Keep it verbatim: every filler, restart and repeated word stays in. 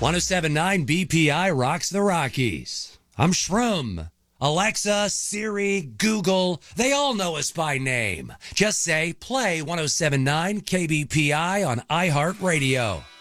one oh seven point nine B P I rocks the Rockies. I'm Shroom. Alexa, Siri, Google, they all know us by name. Just say, play one oh seven point nine K B P I on iHeartRadio.